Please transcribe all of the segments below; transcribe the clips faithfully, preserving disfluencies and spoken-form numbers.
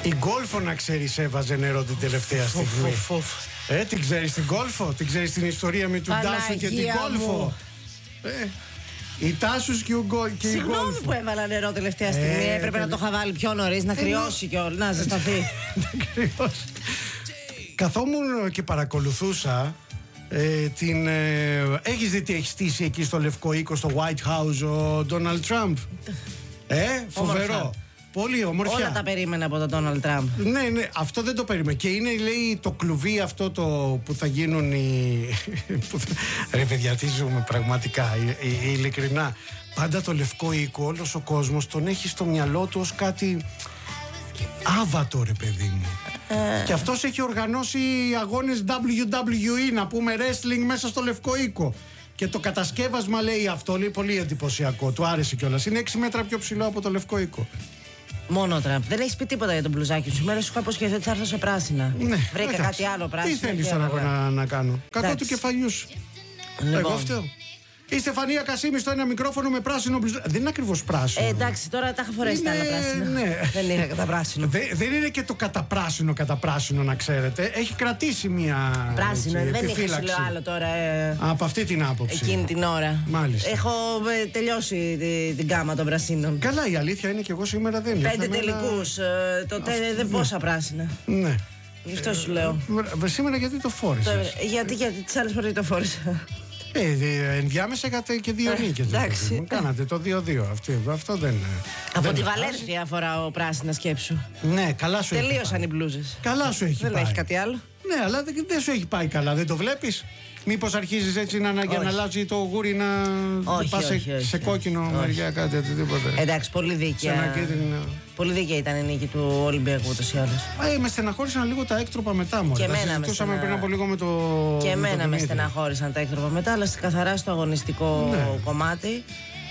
Η Γκόλφο, να ξέρεις, έβαζε νερό την τελευταία στιγμή. Ε, την ξέρεις την Γκόλφο, την ξέρεις την ιστορία με τον Τάσο και την Γκόλφο. Ε, η Τάσος και, ο Γκο, και η Γκόλφο. Συγγνώμη που έβαλα νερό τελευταία στιγμή. Ε, Έπρεπε ε, να το είχα βάλει πιο νωρίς, να κρυώσει και όλα, να ζεσταθεί. Να κρυώσει. Καθόμουν και παρακολουθούσα ε, την. Ε, έχεις δει τι έχει στήσει εκεί στο Λευκό Οίκο, στο White House, ο Ντόναλντ Τραμπ? Ε, φοβερό. Όμορφα. Πολύ ομορφιά. Όλα τα περίμενα από τον Ντόναλντ Τραμπ. Ναι, ναι, αυτό δεν το περίμενα. Και είναι, λέει, το κλουβί αυτό το που θα γίνουν οι. Ρε παιδιά, τι ζούμε πραγματικά, η, η, η, ειλικρινά. Πάντα το Λευκό Οίκο, όλος ο κόσμος τον έχει στο μυαλό του ως κάτι άβατο, ρε παιδί μου. Ε... Και αυτός έχει οργανώσει αγώνες ντάμπλιου ντάμπλιου ι, να πούμε wrestling, μέσα στο Λευκό Οίκο. Και το κατασκεύασμα, λέει, αυτό, λέει, πολύ εντυπωσιακό. Του άρεσε κιόλας. Είναι έξι μέτρα πιο ψηλό από το Λευκό Οίκο. Μόνο Τραμπ. Δεν έχει πει τίποτα για τον μπλουζάκι σου. Σήμερα σου είχα υποσχεθεί ότι θα έρθω σε πράσινα. Ναι, βρήκα εντάξει. κάτι άλλο πράσινο. Τι θέλεις τώρα να, να κάνω? Κακό του κεφαλιού σου. Λοιπόν. Εγώ φταίω. Η Στεφανία Κασίμη στο ένα μικρόφωνο με πράσινο μπλουζάκι. Δεν είναι ακριβώς πράσινο. Ε, εντάξει, τώρα τα είχα φορέσει τα άλλα πράσινα. Ναι. Δεν είναι κατά πράσινο. Δε, δεν είναι και το κατά πράσινο, κατά πράσινο, να ξέρετε. Έχει κρατήσει μια. Πράσινο, έτσι, δεν επιφύλαξη. έχει άλλο τώρα. Ε, Από αυτή την άποψη. Εκείνη την ώρα. Μάλιστα. Έχω ε, τελειώσει την, την γκάμα των πρασίνων. Καλά, η αλήθεια είναι και εγώ σήμερα δεν είναι. Πέντε τελικούς. Ένα... Ε, τότε αυτό, δεν πόσα πράσινα. Ναι. Γι' αυτό σου λέω. Ε, σήμερα γιατί το φόρησες? Γιατί, γιατί τις άλλες φορές το φόρησα. Ε, ενδιάμεσα είχατε και δύο νίκες. Εντάξει. Κάνατε το δύο δύο. Αυτό δεν είναι. Από τη Βαλένθια φοράω πράσινα, σκέψου. Ναι, καλά σου έχει. Τελείωσαν οι μπλούζες. Καλά σου έχει. Δεν πάει. έχει κάτι άλλο. Ναι, αλλά δεν, δεν σου έχει πάει καλά, δεν το βλέπεις? Μήπως αρχίζεις έτσι να, για να αλλάζει το γούρι, να πας σε, όχι, σε κόκκινο μεριά, κάτι οτιδήποτε? Εντάξει, πολύ δίκαια. Πολύ δίκαια ήταν η νίκη του Ολυμπιακού ούτως ή άλλως. Ε, με στεναχώρησαν λίγο τα έκτροπα μετά, μόλις. Και εμένα με στενα... πριν από λίγο με το. Και εμένα με, με στεναχώρησαν τα έκτροπα μετά, αλλά καθαρά στο αγωνιστικό ναι. κομμάτι.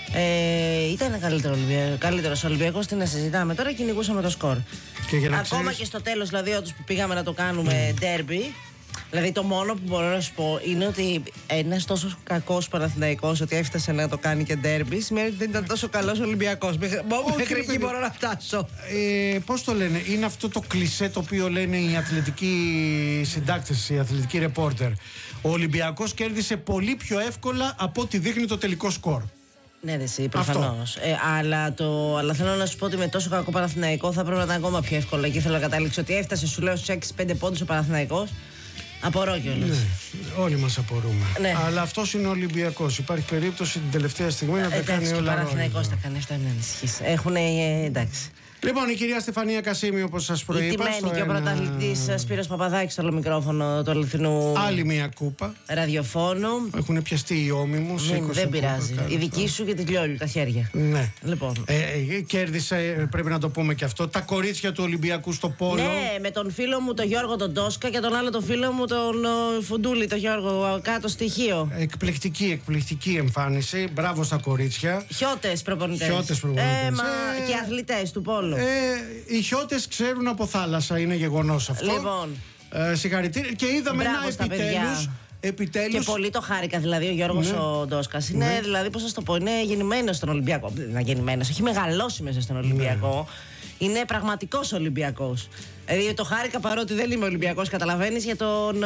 Ε, ήταν καλύτερο Ολυμπιακό, καλύτερος Ολυμπιακός, τι να συζητάμε τώρα, κυνηγούσαμε το σκορ. Και για να ακόμα ξέρεις... και στο τέλος, δηλαδή, όντως που πήγαμε να το κάνουμε ντέρμπι. Δηλαδή το μόνο που μπορώ να σου πω είναι ότι ένας τόσο κακός Παναθηναϊκός ότι έφτασε να το κάνει και ντέρμπι σημαίνει ότι δεν ήταν τόσο καλός Ολυμπιακός. Μέχρι εκεί μπορώ να φτάσω. Ε, πώς το λένε, είναι αυτό το κλισέ το οποίο λένε οι αθλητικοί συντάκτες, οι αθλητικοί ρεπόρτερ. Ο Ολυμπιακός κέρδισε πολύ πιο εύκολα από ό,τι δείχνει το τελικό σκορ. Ναι, ρε, εσύ, προφανώς. Ε, αλλά, το, αλλά θέλω να σου πω ότι με τόσο κακό Παναθηναϊκό θα πρέπει να ήταν ακόμα πιο εύκολο. Και θέλω να κατάληξω ότι έφτασε, σου λέω, στους έξι πέντε πόντους ο Παναθηναϊκός. Απορώ κιόλας. Ναι, όλοι μας απορούμε. Ναι. Αλλά αυτός είναι ο Ολυμπιακός. Υπάρχει περίπτωση την τελευταία στιγμή να τα κάνει όλα. Ο Παναθηναϊκός τα κάνει αυτά, μην ανησυχείς. Έχουν, ε, εντάξει. Λοιπόν, η κυρία Στεφανία Κασίμη, όπως σας προείπα. Η τιμένη και ο πρωταθλητής ένα... Σπύρος Παπαδάκης στο άλλο μικρόφωνο του αληθινού. Άλλη μία κούπα. Ραδιοφώνου. Έχουν πιαστεί οι ώμοι Δεν, δεν πειράζει. Η δική σου και τη Λιόλιου, τα χέρια. Ναι. Λοιπόν. Ε, ε, κέρδισε, πρέπει να το πούμε και αυτό, τα κορίτσια του Ολυμπιακού στο πόλο. Ναι, με τον φίλο μου τον Γιώργο τον Τόσκα και τον άλλο τον φίλο μου τον ο, Φουντούλη, τον Γιώργο, κάτω στοιχείο. Εκπληκτική, εκπληκτική εμφάνιση. Μπράβο στα κορίτσια. Χιώτες προπονητές. Χιώτες προπονητές. Ε, μα, ε, και αθλητές του πόλου. Ε, οι χιώτες ξέρουν από θάλασσα, είναι γεγονός αυτό. Λοιπόν. Ε, συγχαρητήρια. Και είδαμε Μπράβο ένα επιτέλους. Επιτέλους. Και πολύ το χάρηκα, δηλαδή ο Γιώργος ναι. ο Ντόσκας είναι, ναι. δηλαδή πώς θα το πω, είναι γεννημένος στον Ολυμπιακό. Δεν είναι γεννημένος, έχει μεγαλώσει μέσα στον Ολυμπιακό. Ναι. Είναι πραγματικός Ολυμπιακός. Δηλαδή το χάρηκα παρότι δεν είμαι Ολυμπιακός, καταλαβαίνεις, για τον,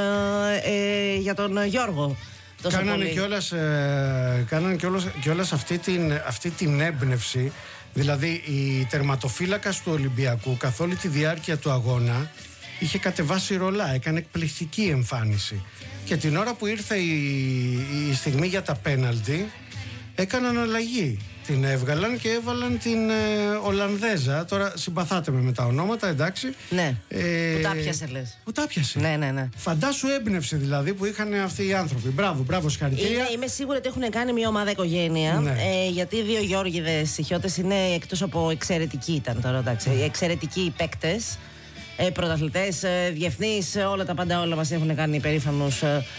ε, για τον Γιώργο. Κάνανε κιόλας, ε, κάνανε κιόλας, κιόλας αυτή, την, αυτή την έμπνευση. Δηλαδή η τερματοφύλακας του Ολυμπιακού καθ' όλη τη διάρκεια του αγώνα είχε κατεβάσει ρολά, έκανε εκπληκτική εμφάνιση. Και την ώρα που ήρθε η, η στιγμή για τα πέναλτι έκαναν αλλαγή. Την έβγαλαν και έβαλαν την ε, Ολλανδέζα. Τώρα συμπαθάτε με, με τα ονόματα, εντάξει. Ναι, ε, που τα πιάσε λες. Που τα πιάσε. Ναι, ναι, ναι. Φαντάσου έμπνευση δηλαδή που είχαν αυτοί οι άνθρωποι. Μπράβο, μπράβο, συγχαρητήρια. Είμαι, είμαι σίγουρη ότι έχουν κάνει μια ομάδα οικογένεια. Ναι. Ε, γιατί οι δύο Γιώργηδες, οι Χιώτες, είναι εκτός από εξαιρετικοί ήταν τώρα, εντάξει. Mm. Εξαιρετικοί παίκτες. Ε, πρωταθλητές, ε, διεθνείς, όλα τα πάντα όλα μας έχουν κάνει υπερήφανους. Ε,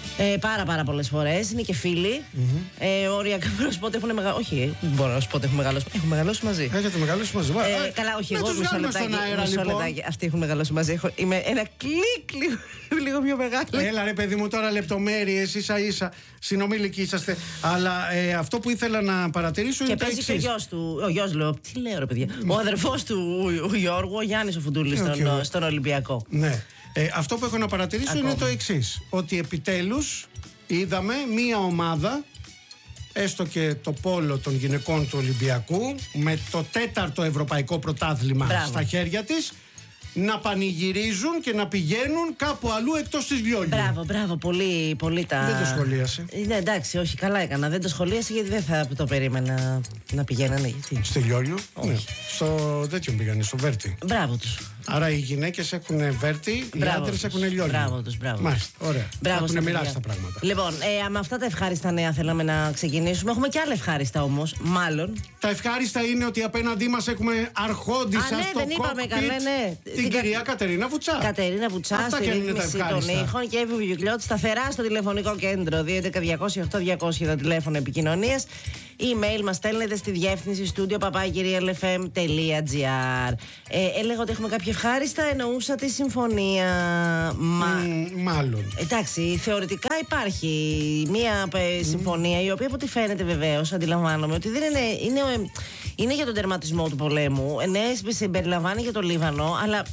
Ε, πάρα πάρα πολλές φορές. Είναι και φίλοι. Mm-hmm. Ε, όριακα μπορώ να σου πω ότι έχουν μεγαλώσει. Όχι, μπορώ να σου πω ότι έχουν μεγαλώσει. Έχουν μεγαλώσει μαζί. Έχετε μεγαλώσει μαζί. Ε, καλά, όχι, εγώ μισό λεπτάκι. Λοιπόν. Αυτοί έχουν μεγαλώσει μαζί. Έχω, είμαι ένα κλικ λίγο, λίγο πιο μεγάλο. Έλα ρε παιδί μου, τώρα λεπτομέρειες, ίσα ίσα. Συνομήλικοι είσαστε. Αλλά ε, αυτό που ήθελα να παρατηρήσω και είναι το εξής. Και παίζει εξής. και ο γιος του. Ο γιος λέω. Τι λέω ρε παιδιά. Ο αδερφός του ο Γιώργου, ο Γιάννης ο Φουντούλης okay. στον, στον Ολυμπιακό. Ναι. Ε, αυτό που έχω να παρατηρήσω Ακόμα. είναι το εξής. Ότι επιτέλους είδαμε μία ομάδα, έστω και το πόλο των γυναικών του Ολυμπιακού, με το τέταρτο ευρωπαϊκό πρωτάθλημα Μπράβο. στα χέρια της, να πανηγυρίζουν και να πηγαίνουν κάπου αλλού εκτός της Λιόλιου. Μπράβο, μπράβο, πολύ, πολύ τα... Δεν το σχολίασε. Ναι, εντάξει, όχι, καλά έκανα. Δεν το σχολίασε γιατί δεν θα το περίμενα να πηγαίνανε. Γιατί... Στη Λιόλιου, ναι. Στο τέτοιο πήγανε, στο Βέρτι. Μπράβο τους. Άρα οι γυναίκες έχουν Βέρτι, οι άντρες έχουν Λιόλιου. Μπράβο τους, μπράβο. Μάλιστα, ωραία. Μπράβο, έχουν μοιράσει τα πράγματα. Λοιπόν, ε, με αυτά τα ευχάριστα νέα θέλαμε να ξεκινήσουμε. Έχουμε και άλλα ευχάριστα όμως, μάλλον. Τα ευχάριστα είναι ότι απέναντί μας έχουμε αρχόντισσα ναι, στο δεν είπαμε κόκπιτ, καλά, ναι. την την κυρία κα... Κατερίνα Βουτσά. Κατερίνα Βουτσά, Αυτά στη ρύθμιση των ήχων και Εύη Βιουκλιώτη σταθερά στο τηλεφωνικό κέντρο δύο έντεκα διακόσια οκτώ διακόσια το τηλέφωνο επικοινωνίας. Email μας στέλνετε στη διεύθυνση studio παπάκυρια ελ εφ εμ τελεία τζι άρ. Ε, έλεγα ότι έχουμε κάποια ευχάριστα, εννοούσα τη συμφωνία. Μα... Mm, μάλλον. Εντάξει, θεωρητικά υπάρχει μία mm. συμφωνία η οποία από ό,τι φαίνεται βεβαίως αντιλαμβάνομαι ότι δεν είναι, είναι, είναι για τον τερματισμό του πολέμου. Ναι, συμπεριλαμβάνει για το Λίβανο, αλλά.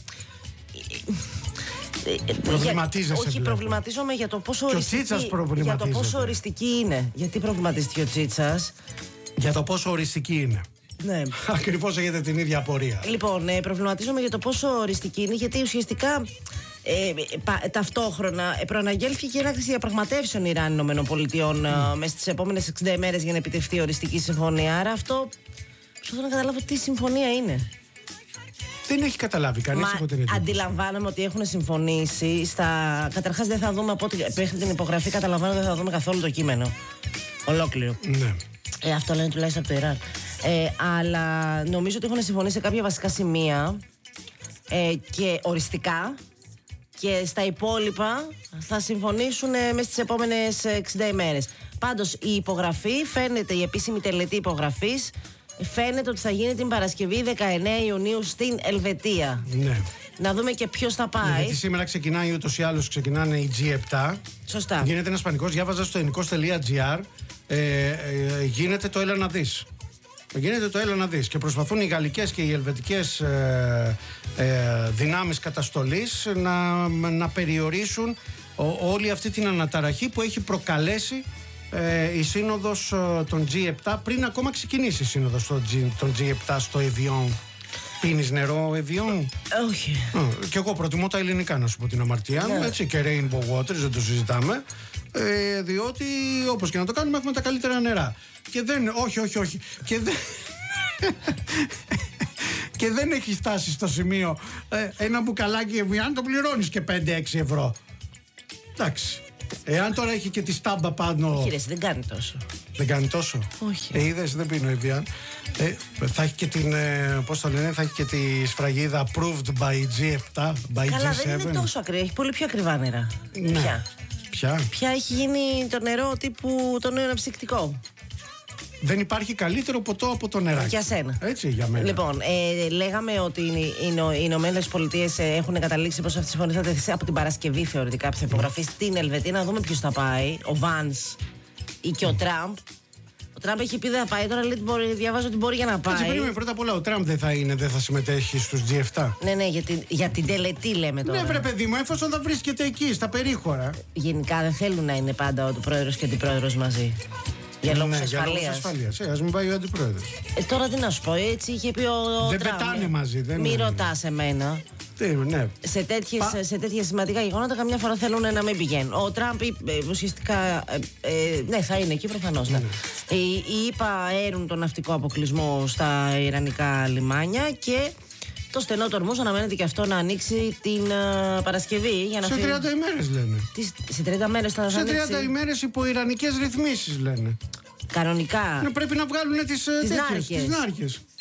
Προβληματίζεσαι. Όχι, βλέπω. προβληματίζομαι για το πόσο οριστική, για το πόσο οριστική είναι. Γιατί προβληματίστηκε ο Τσίτσας? Για το πόσο οριστική είναι. Ναι. Ακριβώς έχετε την ίδια απορία. Λοιπόν, ε, προβληματίζομαι για το πόσο οριστική είναι, γιατί ουσιαστικά ε, πα, ταυτόχρονα ε, προαναγγέλθηκε και έναρξη διαπραγματεύσεων Ιράν Ηνωμένων Πολιτειών mm. μέσα στις επόμενες εξήντα ημέρες για να επιτευχθεί οριστική συμφωνία. Άρα αυτό. Προσπαθώ να καταλάβω τι συμφωνία είναι. Δεν έχει καταλάβει κανείς από την εντύπωση. Αντιλαμβάνομαι ότι έχουν συμφωνήσει στα. Καταρχάς δεν θα δούμε από ό,τι μέχρι την υπογραφή. Καταλαβαίνω δεν θα δούμε καθόλου το κείμενο. Ολόκληρο. Ναι. Ε, αυτό λένε τουλάχιστον από το Ιράν. Ε, αλλά νομίζω ότι έχουν συμφωνήσει σε κάποια βασικά σημεία ε, και οριστικά. Και στα υπόλοιπα θα συμφωνήσουν ε, μέσα στις επόμενες εξήντα ημέρες. Πάντως η υπογραφή φαίνεται, η επίσημη τελετή υπογραφής. Φαίνεται ότι θα γίνει την Παρασκευή δεκαεννέα Ιουνίου στην Ελβετία. Ναι. Να δούμε και ποιος θα πάει. Ναι, γιατί σήμερα ξεκινάει ούτως ή άλλως, ξεκινάνε οι τζι επτά. Σωστά. Γίνεται ένας πανικός. Διάβαζα στο ενικός τελεία τζι άρ. Ε, ε, γίνεται το έλα να δεις. Γίνεται το έλα να δεις. Και προσπαθούν οι γαλλικές και οι ελβετικές ε, ε, δυνάμεις καταστολής να, να περιορίσουν ο, όλη αυτή την αναταραχή που έχει προκαλέσει Ε, η σύνοδος ε, των τζι επτά, πριν ακόμα ξεκινήσει η σύνοδος των, G, των τζι επτά στο Εβιόν. Πίνεις νερό Εβιόν? Όχι. Ε, και εγώ προτιμώ τα ελληνικά, να σου πω την αμαρτία μου, έτσι, και Rainbow Waters, δεν το συζητάμε, ε, διότι όπως και να το κάνουμε έχουμε τα καλύτερα νερά. Και δεν, όχι, όχι, όχι, και δεν... και δεν έχει φτάσει στο σημείο ε, ένα μπουκαλάκι Εβιόν το πληρώνεις και πέντε έξι ευρώ. Εντάξει. Εάν τώρα έχει και τη στάμπα πάνω. Όχι, ρε, δεν κάνει τόσο. Δεν κάνει τόσο. Όχι. Ε, είδες, δεν πίνω Evian. Ε, θα έχει και την. Ε, πώς το λένε, θα έχει και τη σφραγίδα approved by τζι επτά. By Καλά, τζι επτά. δεν είναι τόσο ακραία. Έχει πολύ πιο ακριβά νερά. Ναι. Ποια. Ποια. Ποια έχει γίνει το νερό τύπου το νέο αναψυκτικό. Δεν υπάρχει καλύτερο ποτό από το νεράκι. Για σένα. Έτσι, για μένα. Λοιπόν, ε, λέγαμε ότι οι Ηνωμένες Πολιτείες έχουν καταλήξει πως αυτή η συμφωνία θα τεθεί από την Παρασκευή θεωρητικά που θα υπογραφεί στην Ελβετία. Να δούμε ποιος θα πάει. Ο Βάνς ή και ο Τραμπ. Ο Τραμπ έχει πει δεν θα πάει. Τώρα λέει, μπορεί, διαβάζω ότι μπορεί για να πάει. Έτσι, περίμενε, πρώτα απ' όλα ο Τραμπ δεν θα είναι, δεν θα συμμετέχει στους τζι επτά. Ναι, ναι, για την, για την τελετή λέμε τώρα. Ναι, βρε παιδί μου, εφόσον θα βρίσκεται εκεί, στα περίχωρα. Γενικά δεν θέλουν να είναι πάντα ο πρόεδρος και ο αντιπρόεδρος μαζί. Για λόγους ναι, ασφαλείας. Για λόγους ασφαλείας. Ε, ας μην πάει ο αντιπρόεδρος. Ε, τώρα τι να σου πω, έτσι είχε πει ο, ο δεν Τραμπ. πετάνε μαζί, δεν Μην είναι. ρωτάς εμένα. Τι, ναι. Σε, τέτοιες, Πα... σε τέτοια σημαντικά γεγονότα καμιά φορά θέλουν να μην πηγαίνουν. Ο Τραμπ ε, ουσιαστικά. Ε, ε, ναι, θα είναι εκεί προφανώς. Ναι. Ναι. Οι, οι ΗΠΑ αέρουν τον ναυτικό αποκλεισμό στα ιρανικά λιμάνια και το στενό του Ορμούζ αναμένεται και αυτό να ανοίξει την uh, Παρασκευή. Για να σε τριάντα φύγει... ημέρες λένε. Τι, σε τριάντα μέρες θα σε ανοίξει. τριάντα ημέρες υπό ιρανικές ρυθμίσεις λένε. Κανονικά. Ναι, πρέπει να βγάλουν τις, τις, νάρκες. τις νάρκες.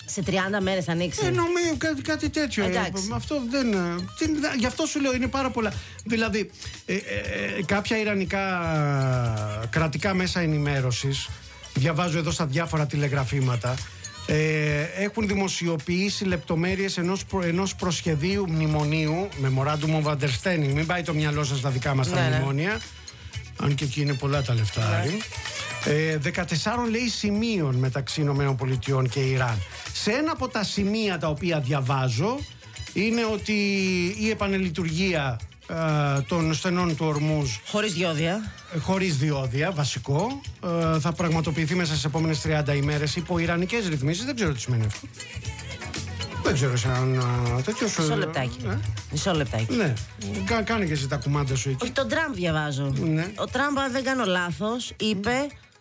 Σε τριάντα μέρες θα ανοίξει. Ε, νομίζω κάτι, κάτι τέτοιο. Ε, αυτό δεν, τι, γι' αυτό σου λέω είναι πάρα πολλά. Δηλαδή, ε, ε, ε, κάποια ιρανικά κρατικά μέσα ενημέρωσης, διαβάζω εδώ στα διάφορα τηλεγραφήματα, ε, έχουν δημοσιοποιήσει λεπτομέρειες ενός, προ, ενός προσχεδίου μνημονίου, Memorandum of Understanding. Μην πάει το μυαλό σας στα δικά μας ναι, τα ναι. μνημόνια. Αν και εκεί είναι πολλά τα λεφτά. Ναι. Ε, δεκατεσσάρων λέει σημείων μεταξύ ΗΠΑ και Ιράν. Σε ένα από τα σημεία τα οποία διαβάζω είναι ότι η επανελειτουργία ε, των στενών του Ορμούζ χωρίς διόδια, ε, χωρίς διόδια βασικό ε, θα πραγματοποιηθεί μέσα στις επόμενες τριάντα ημέρες υπό ιρανικές ρυθμίσεις. Δεν ξέρω τι σημαίνει αυτό. Δεν ξέρω σε έναν τέτοιο σου. Μισό λεπτάκι. Ε? Μισό λεπτάκι. Ναι. Κα, κάνε και εσύ τα κουμάντα σου εκεί. Όχι, τον Τραμπ διαβάζω. Ναι. Ο Τραμπ, αν δεν κάνω λάθος, είπε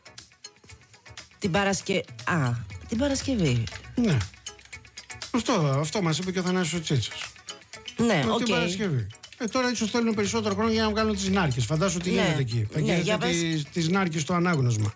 την Παρασκευή. Α, την Παρασκευή. Ναι. Αυτό, αυτό μας είπε και ο Θανάσης ο Τσίτσας. Ναι, οκ. Okay. Την Παρασκευή. Ε, τώρα ίσως θέλουν περισσότερο χρόνο για να βγάλουν τις νάρκες. Φαντάσου τι ναι. γίνεται εκεί. Θα ναι, γίνεται τις, τις νάρκες στο ανάγνωσμα.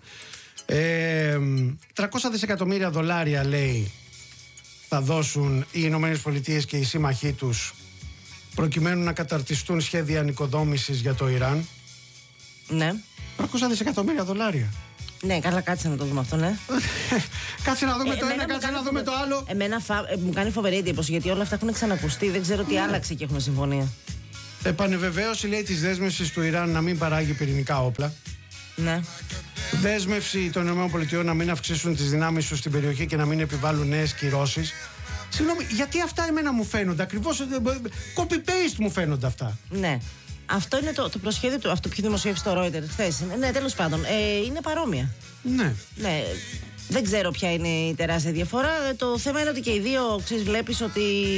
Ε, τριακόσια δισεκατομμύρια δολάρια λέει θα δώσουν οι Ηνωμένες Πολιτείες και οι σύμμαχοί τους προκειμένου να καταρτιστούν σχέδια ανοικοδόμησης για το Ιράν. Ναι. τριακόσια δισεκατομμύρια δολάρια. Ναι, καλά, κάτσε να το δούμε αυτό, ναι. Κάτσε να δούμε ε, το ένα, κάτσε να δούμε φοβε... το άλλο. Εμένα φα... ε, μου κάνει φοβερή εντύπωση γιατί όλα αυτά έχουν ξανακουστεί. Δεν ξέρω τι ναι. άλλαξε και έχουμε συμφωνία. Επανεβεβαίωση λέει της δέσμευσης του Ιράν να μην παράγει πυρηνικά όπλα. Ναι. Δέσμευση των ΗΠΑ να μην αυξήσουν τις δυνάμεις τους στην περιοχή και να μην επιβάλλουν νέες κυρώσεις. Συγγνώμη, γιατί αυτά εμένα μου φαίνονται ακριβώς. Copy-paste μου φαίνονται αυτά. Ναι. Αυτό είναι το, το προσχέδιο του, αυτό που έχει δημοσιεύσει το Reuters χθες. Ναι, τέλος πάντων. Ε, είναι παρόμοια. Ναι. Ναι. Δεν ξέρω ποια είναι η τεράστια διαφορά. Το θέμα είναι ότι και οι δύο, ξέρεις, βλέπεις ότι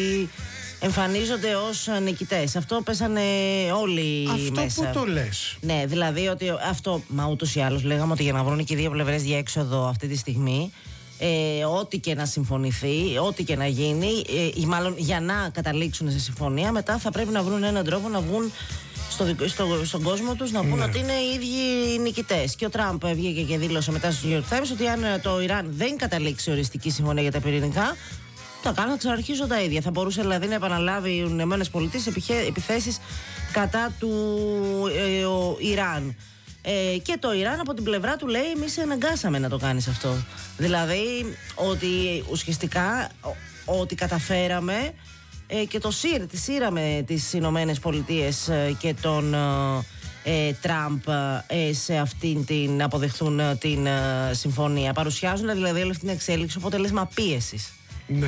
εμφανίζονται ως νικητές. Αυτό πέσανε όλοι αυτό μέσα. Αυτό που το λες. Ναι, δηλαδή ότι αυτό, μα ούτως ή άλλως λέγαμε ότι για να βρουν και οι δύο πλευρές διέξοδο αυτή τη στιγμή, ε, ό,τι και να συμφωνηθεί, ό,τι και να γίνει, ε, ή μάλλον για να καταλήξουν σε συμφωνία, μετά θα πρέπει να βρουν έναν τρόπο να βγουν στο, στο, στον κόσμο τους να πούν ναι. ότι είναι οι ίδιοι νικητές. Και ο Τραμπ βγήκε και δήλωσε μετά στο New York Times ότι αν το Ιράν δεν καταλήξει οριστική συμφωνία για τα πυρηνικά, θα κάνουν να ξαναρχίζουν τα ίδια. Θα μπορούσε δηλαδή να επαναλάβει οι Ηνωμένες Πολιτείες επιθέσεις κατά του ε, ο Ιράν. Ε, και το Ιράν από την πλευρά του λέει: εμείς σε αναγκάσαμε να το κάνεις αυτό. Δηλαδή ότι ουσιαστικά ότι καταφέραμε ε, και το σύρ, τη σύραμε τις Ηνωμένες Πολιτείες ε, και τον ε, Τραμπ ε, σε αυτήν την αποδεχθούν ε, την ε, συμφωνία. Παρουσιάζουν δηλαδή όλη αυτή την εξέλιξη αποτέλεσμα πίεσης. Ναι.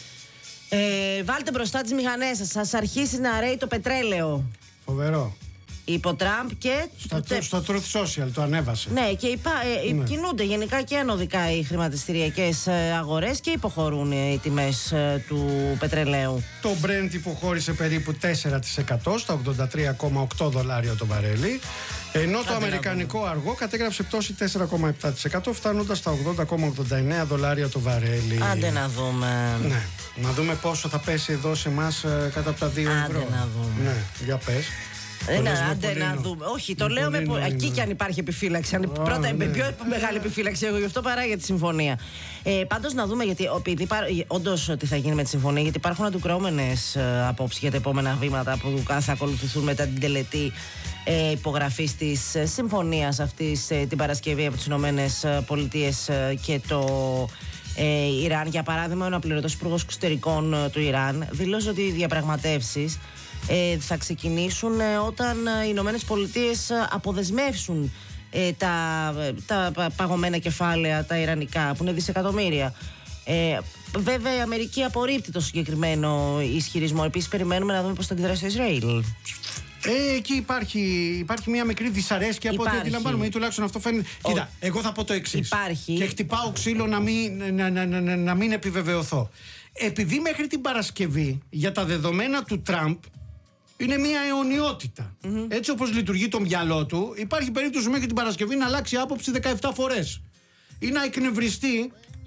Ε, βάλτε μπροστά τις μηχανές σας, σας αρχίσει να ρέει το πετρέλαιο. Φοβερό. Υπό Τραμπ και. Στο, το, στο Truth Social το ανέβασε. Ναι, και υπά, ε, ναι. κινούνται γενικά και ανωδικά οι χρηματιστηριακές αγορές και υποχωρούν οι τιμές ε, του πετρελαίου. Το Brent υποχώρησε περίπου τέσσερα τοις εκατό στα ογδόντα τρία κόμμα οκτώ δολάρια το βαρέλι. Ενώ Άντε το αμερικανικό αργό κατέγραψε πτώση τέσσερα κόμμα επτά τοις εκατό φτάνοντας στα ογδόντα κόμμα ογδόντα εννέα δολάρια το βαρέλι. Άντε να δούμε. Ναι, να δούμε πόσο θα πέσει εδώ σε εμάς ε, κάτω από τα δύο ευρώ. Άντε να δούμε. Ναι, για πες. Ναι, άντε να δούμε. Όχι, το λέω με. Εκεί κι αν υπάρχει επιφύλαξη. Αν πρώτα με πιο μεγάλη επιφύλαξη εγώ γι' αυτό παρά για τη συμφωνία. Ε, Πάντως να δούμε, γιατί όντως τι θα γίνει με τη συμφωνία, γιατί υπάρχουν αντικρώμενες ε, απόψεις για τα επόμενα βήματα που θα ακολουθηθούν μετά την τελετή ε, υπογραφής της ε, συμφωνίας αυτής ε, την Παρασκευή από τις Ηνωμένες Πολιτείες ε, και το ε, Ιράν. Για παράδειγμα, ο αναπληρωτός υπουργός εξωτερικών ε, του Ιράν δήλωσε ότι οι διαπραγματεύσεις Ε, θα ξεκινήσουν ε, όταν ε, οι Ηνωμένες Πολιτείες ε, αποδεσμεύσουν ε, τα, τα παγωμένα κεφάλαια, τα ιρανικά, που είναι δισεκατομμύρια. Ε, βέβαια η Αμερική απορρίπτει το συγκεκριμένο ισχυρισμό. Επίσης περιμένουμε να δούμε πώς θα αντιδράσει το Ισραήλ. Ε, εκεί υπάρχει, υπάρχει μια μικρή δυσαρέσκεια από ό,τι αντιλαμβάνομαι, ή τουλάχιστον αυτό φαίνεται. Ο... Κοίτα, εγώ θα πω το εξής. Υπάρχει. Και χτυπάω ξύλο να μην, να, να, να, να μην επιβεβαιωθώ. Επειδή μέχρι την Παρασκευή για τα δεδομένα του Τραμπ είναι μια αιωνιότητα. Mm-hmm. Έτσι όπως λειτουργεί το μυαλό του, υπάρχει περίπτωση μέχρι την Παρασκευή να αλλάξει άποψη δεκαεπτά φορές. Ή να εκνευριστεί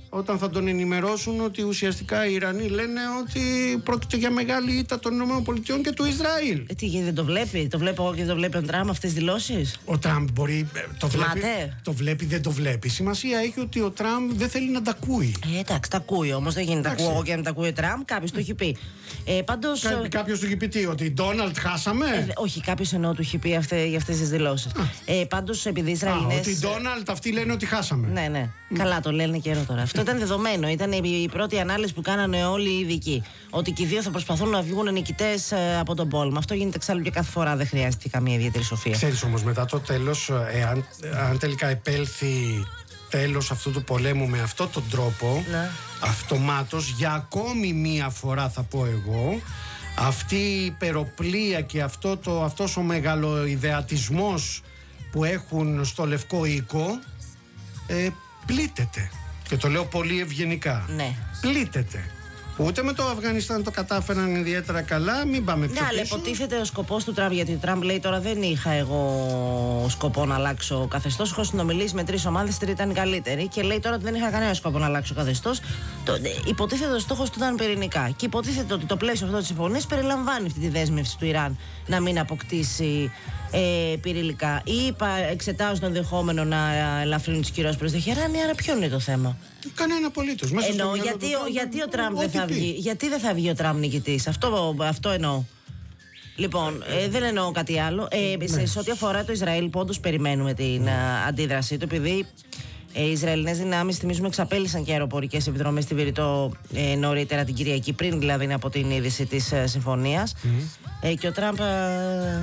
όταν θα τον ενημερώσουν ότι ουσιαστικά οι Ιρανοί λένε ότι πρόκειται για μεγάλη ήττα των ΗΠΑ και του Ισραήλ. Ε, τι γίνεται, δεν το βλέπει. Το βλέπω εγώ και δεν το βλέπει ο Τραμπ αυτές τις δηλώσεις. Ο Τραμπ μπορεί. Το βλέπει, το βλέπει, δεν το βλέπει. Σημασία έχει ότι ο Τραμπ δεν θέλει να τα ακούει. Ε, εντάξει, τα ακούει όμως. Δεν γίνεται να ακούω εγώ και να τα ακούει ο Τραμπ. Κάποιος το έχει πει. Ε, πάντως, Κά, κάποιος του έχει πει τι, ότι Ντόναλντ χάσαμε. Ε, όχι, κάποιος εννοώ του έχει πει αυτέ, για αυτές τις δηλώσεις. Ε, πάντως, επειδή οι Ισραηλινές. Ότι Ντόναλντ αυτοί λένε ότι χάσαμε. Ναι, ναι. Mm. Καλά, το λένε καιρό τώρα. Αυτό ήταν δεδομένο. Ήταν η πρώτη ανάλυση που κάνανε όλοι οι ειδικοί. Ότι και οι δύο θα προσπαθούν να βγουν νικητές από τον πόλεμο. Αυτό γίνεται εξάλλου και κάθε φορά. Δεν χρειάζεται καμία ιδιαίτερη σοφία. Ξέρεις όμως, μετά το τέλος, εάν, αν τελικά επέλθει τέλος αυτού του πολέμου με αυτόν τον τρόπο, ναι, αυτομάτως για ακόμη μία φορά θα πω εγώ, αυτή η υπεροπλία και αυτό το, αυτός ο μεγαλοειδεατισμός που έχουν στο Λευκό Οίκο ε, πλήττεται. Και το λέω πολύ ευγενικά. Ναι. Πλήττεται. Ούτε με το Αφγανιστάν το κατάφεραν ιδιαίτερα καλά, μην πάμε πιο πίσω. Ναι, αλλά υποτίθεται ο σκοπός του Τραμπ, γιατί ο Τραμπ λέει τώρα δεν είχα εγώ σκοπό να αλλάξω καθεστώς. Έχω συνομιλήσει με τρεις ομάδες, τρίτη ήταν καλύτερη. Και λέει τώρα ότι δεν είχα κανένα σκοπό να αλλάξω καθεστώς. Το, υποτίθεται ο στόχος του ήταν πυρηνικά. Και υποτίθεται ότι το πλαίσιο αυτό της συμφωνίας περιλαμβάνει αυτή τη δέσμευση του Ιράν να μην αποκτήσει ε, πυρηνικά. Ή εξετάζουν το ενδεχόμενο να ελαφρύνουν τις κυρώσεις προς Τεχεράνη, άρα ποιο είναι το θέμα. Κανένα απολύτως. Εννοώ γιατί, γιατί ο Τραμπ δεν θα βγει. Γιατί δεν θα βγει ο Τραμπ νικητής. Αυτό, αυτό εννοώ. Λοιπόν, ε, δεν εννοώ κάτι άλλο. Ε, σε, σε ό,τι αφορά το Ισραήλ, που όντως περιμένουμε την α, αντίδρασή του, επειδή ε, οι Ισραηλινές δυνάμεις, θυμίζουμε, εξαπέλυσαν και αεροπορικές επιδρομές στη Βηρητό ε, νωρίτερα την Κυριακή, πριν δηλαδή από την είδηση της ε, συμφωνίας. Mm. Ε, και ο Τραμπ ε,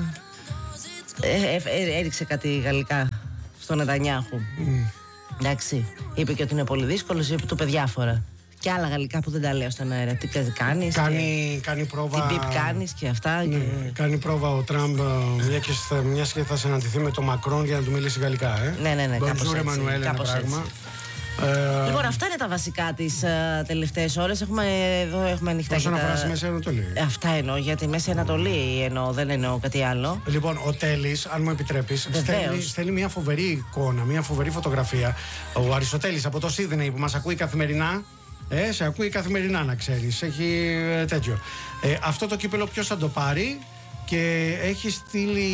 ε, ε, ε, έριξε κάτι γαλλικά στον Νετανιάχου. Mm. Εντάξει, είπε και ότι είναι πολύ δύσκολο, είπε του παιδιάφορα. Και άλλα γαλλικά που δεν τα λέω στον αέρα. Τι κάνεις. Κάνει, και... κάνει πρόβα. Τι μπιπ κάνεις και αυτά. Ναι, και... Κάνει πρόβα ο Τραμπ, μια και, θα, μια και θα συναντηθεί με τον Μακρόν για να του μιλήσει γαλλικά. Ε. Ναι, ναι, ναι. Κάπως έτσι. Εμμανουέλ, ένα πράγμα. Ε... Λοιπόν, αυτά είναι τα βασικά τις uh, τελευταίες ώρες. Έχουμε, εδώ έχουμε ανοιχτά. Όσον αφορά τα... στη Μέση Ανατολή. Ε, αυτά εννοώ, για τη Μέση Ανατολή εννοώ, δεν εννοώ κάτι άλλο. Λοιπόν, ο Τέλης, αν μου επιτρέπεις, στέλνει, στέλνει μια φοβερή εικόνα, μια φοβερή φωτογραφία. Ο Αριστοτέλης από το Σίδνεϊ που μας ακούει καθημερινά. Ε, σε ακούει καθημερινά, να ξέρεις. Έχει ε, τέτοιο. Ε, αυτό το κύπελο ποιος θα το πάρει? Και έχει στείλει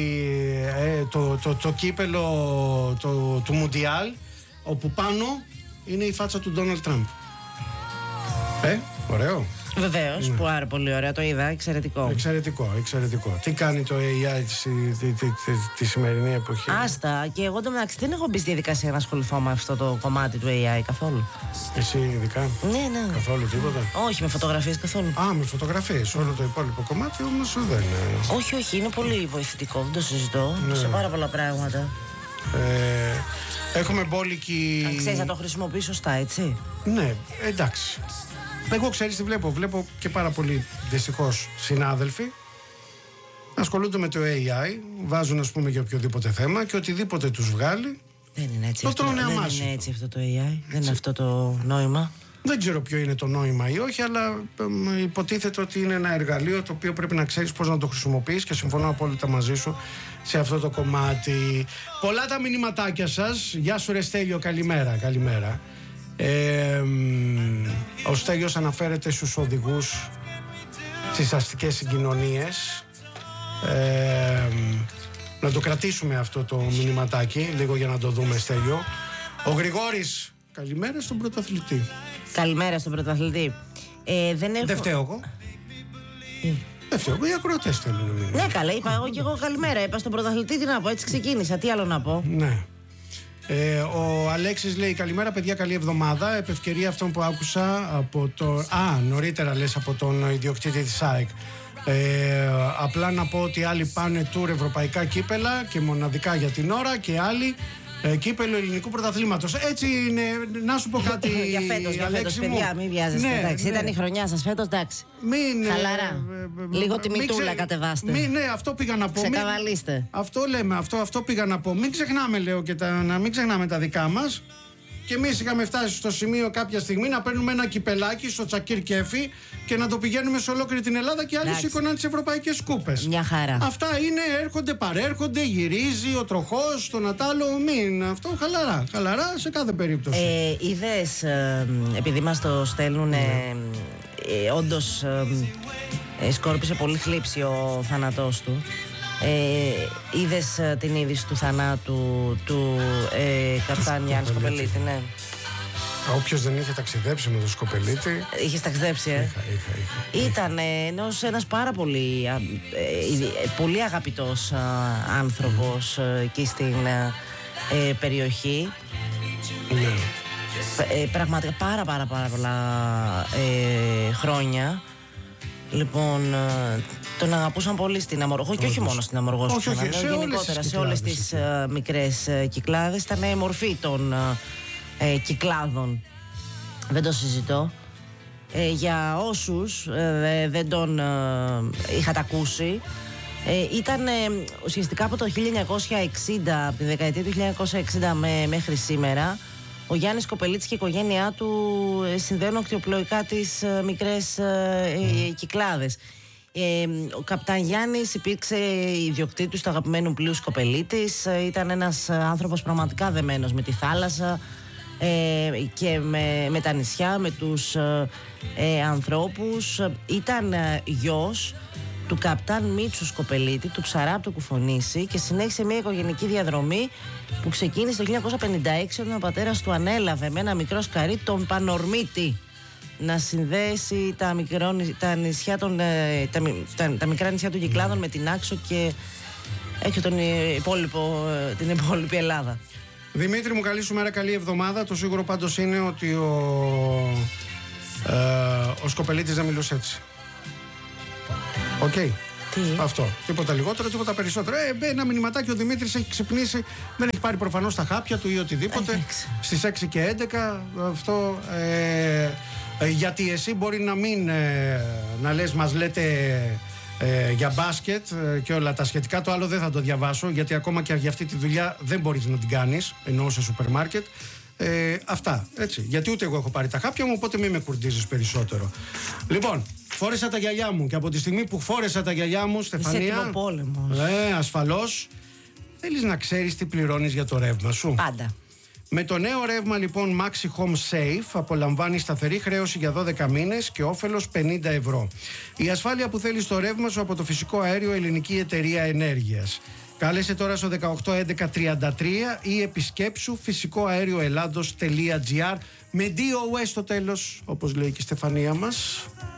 ε, το, το, το κύπελο το, του Μουντιάλ, όπου πάνω είναι η φάτσα του Ντόναλντ Τραμπ. Ε, ωραίο. Βεβαίως, ναι. Πάρα πολύ ωραίο, το είδα, εξαιρετικό. Εξαιρετικό, εξαιρετικό. Τι κάνει το έι άι τη, τη, τη, τη, τη σημερινή εποχή? Άστα, και εγώ το μεταξύ δεν έχω μπει στη διαδικασία να ασχοληθώ με αυτό το κομμάτι του έι άι καθόλου. Εσύ ειδικά? Ναι, ναι. Καθόλου τίποτα? Όχι, με φωτογραφίες καθόλου. Α, με φωτογραφίες. Όλο το υπόλοιπο κομμάτι όμως δεν είναι. Όχι, όχι, είναι πολύ βοηθητικό, δεν το συζητώ. Ναι. Σε πάρα πολλά πράγματα. Ε, έχουμε μπόλικη. Αν ξέρεις να το χρησιμοποιείς σωστά, έτσι. Ναι, εντάξει. Εγώ ξέρεις τι βλέπω, βλέπω και πάρα πολλοί δυστυχώς συνάδελφοι ασχολούνται με το έι άι, βάζουν ας πούμε για οποιοδήποτε θέμα και οτιδήποτε τους βγάλει δεν είναι έτσι, το αυτό, τρώνε δεν αμάσιτο. Είναι έτσι αυτό το έι άι, δεν είναι αυτό το νόημα. Δεν ξέρω ποιο είναι το νόημα ή όχι, αλλά ε, υποτίθεται ότι είναι ένα εργαλείο το οποίο πρέπει να ξέρεις πώς να το χρησιμοποιείς και συμφωνώ απόλυτα μαζί σου σε αυτό το κομμάτι. Πολλά τα μηνυματάκια σας. Γεια σου ρε Στέλιο, καλημέρα, καλημέρα. Ε, ο Στέλιος αναφέρεται στους οδηγούς στις αστικές συγκοινωνίες. Ε, να το κρατήσουμε αυτό το μηνυματάκι λίγο για να το δούμε, Στέλιο. Ο Γρηγόρης, καλημέρα στον πρωταθλητή. Καλημέρα στον πρωταθλητή. ε, Δεν έχω... Δεν φταίω εγώ. mm. Δεν φταίω εγώ, οι ακροατές στέλνουν μήνυμα. Ναι, καλά, είπα εγώ και εγώ καλημέρα. Είπα στον πρωταθλητή τι να πω, έτσι ξεκίνησα, τι άλλο να πω. Ναι. Ε, ο Αλέξης λέει καλημέρα παιδιά, καλή εβδομάδα. Επ' ευκαιρία αυτών που άκουσα από το... Α, νωρίτερα λες από τον ιδιοκτήτη της ΑΕΚ. Ε, απλά να πω ότι άλλοι πάνε τουρ ευρωπαϊκά κύπελα και μοναδικά για την ώρα και άλλοι ε, κύπελο ελληνικού πρωταθλήματος. Έτσι είναι, να σου πω κάτι. Για φέτος, για φέτος, παιδιά, μην βιάζεστε. Ναι, εντάξει, ναι. Ήταν η χρονιά σας φέτος, εντάξει. Μην, χαλαρά. Ε, ε, Λίγο τη μητούλα ξε... κατεβάστε. Μην, ναι, αυτό πήγα να πω. Ξεκαβαλίστε. Αυτό λέμε, αυτό, αυτό πήγα να πω. Μην ξεχνάμε, λέω, και τα, να μην ξεχνάμε τα δικά μας. και εμείς είχαμε φτάσει στο σημείο κάποια στιγμή να παίρνουμε ένα κυπελάκι στο Τσακίρ Κέφι και να το πηγαίνουμε σε ολόκληρη την Ελλάδα και άλλοι σήκωναν τις ευρωπαϊκές κούπες. Μια χαρά. Αυτά είναι, έρχονται, παρέρχονται, γυρίζει ο τροχός, το Νατάλο. Μην. Αυτό χαλαρά. Χαλαρά σε κάθε περίπτωση. Ε, είδες, ε, επειδή μας το στέλνουν, ε, ε, όντως ε, ε, σκόρπισε πολύ θλίψη ο θάνατός του. Ε, είδες ε, την είδηση του θανάτου του ε, καπτάν Γιάννη Σκοπελίτη, ναι. Όποιος δεν είχε ταξιδέψει με τον Σκοπελίτη. Είχες ταξιδέψει, ε. Είχα, είχα, είχα. Ήταν ενός, ένας πάρα πολύ, ε, ε, πολύ αγαπητός ε, άνθρωπος ε, εκεί στην ε, περιοχή. Ναι. Ε, πραγματικά πάρα πάρα πάρα πολλά ε, χρόνια. Λοιπόν, ε, τον αγαπούσαν πολύ στην Αμοργό και όχι μόνο στην Αμοργό, όχι, όχι, σε γενικότερα σε όλες τις ε, μικρές ε, κυκλάδες. Ήταν η μορφή των ε, ε, κυκλάδων. Δεν το συζητώ. Ε, για όσους ε, δεν τον ε, είχατε ακούσει, ε, ήταν ε, ουσιαστικά από το χίλια εννιακόσια εξήντα, από τη δεκαετία του χίλια εννιακόσια εξήντα με, μέχρι σήμερα, ο Γιάννης Σκοπελίτης και η οικογένειά του ε, συνδέουν ακτιοπλοϊκά τις ε, μικρές ε, ε, κυκλάδες. Ε, ο καπτάν Γιάννης υπήρξε ιδιοκτήτης του αγαπημένου πλοίου Σκοπελίτης. Ε, ήταν ένας άνθρωπος πραγματικά δεμένος με τη θάλασσα ε, και με, με τα νησιά, με τους ε, ε, ανθρώπους. Ήταν ε, γιος του καπτάν Μίτσου Σκοπελίτη, του ψαρά από το Κουφονήσι, και συνέχισε μια οικογενική διαδρομή που ξεκίνησε το χίλια εννιακόσια πενήντα έξι, όταν ο πατέρας του ανέλαβε με ένα μικρό σκαρί τον Πανορμίτη να συνδέσει τα, μικρό, τα, νησιά των, τα, τα, τα μικρά νησιά των Κυκλάδων με την Άξο και έχει τον υπόλοιπο, την υπόλοιπη Ελλάδα. Δημήτρη μου, καλή σου μέρα, καλή εβδομάδα. Το σίγουρο πάντως είναι ότι ο, ε, ο Σκοπελίτης δεν μιλούσε έτσι. Οκ. Okay. Τι? Αυτό. Τίποτα λιγότερο, τίποτα περισσότερο. Ε, ένα μηνυματάκι, ο Δημήτρης έχει ξυπνήσει. Δεν έχει πάρει προφανώς τα χάπια του ή οτιδήποτε. Στις έξι και έντεκα. Αυτό. Ε, ε, γιατί εσύ μπορεί να μην ε, να λες, μας λέτε ε, για μπάσκετ ε, και όλα τα σχετικά. Το άλλο δεν θα το διαβάσω, γιατί ακόμα και για αυτή τη δουλειά δεν μπορείς να την κάνεις, εννοώ σε σούπερ μάρκετ. Ε, αυτά, έτσι. Γιατί ούτε εγώ έχω πάρει τα χάπια μου, οπότε μην με κουρδίζεις περισσότερο. Λοιπόν, φόρεσα τα γυαλιά μου και από τη στιγμή που φόρεσα τα γυαλιά μου, Στεφανία. Είσαι τυποπόλεμος. Ε, ασφαλώς. Θέλεις να ξέρεις τι πληρώνεις για το ρεύμα σου? Πάντα. Με το νέο ρεύμα λοιπόν Maxi Home Safe απολαμβάνεις σταθερή χρέωση για δώδεκα μήνες και όφελος πενήντα ευρώ. Η ασφάλεια που θέλεις στο ρεύμα σου από το φυσικό αέριο Ελληνική Εταιρεία Ενέργειας. Κάλεσε τώρα στο δεκαοκτώ έντεκα τριάντα τρία ή επισκέψου φυσικό αέριο ελλάδος τελεία τζι άρ με ντι ο ες στο τέλος, όπως λέει και η Στεφανία μας.